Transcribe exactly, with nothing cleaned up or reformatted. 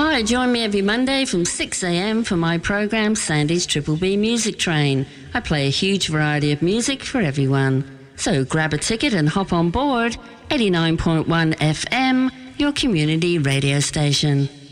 Hi, join me every Monday from six a m for my program Sandy's Triple B Music Train. I play a huge variety of music for everyone. So grab a ticket and hop on board. eighty-nine point one F M, your community radio station.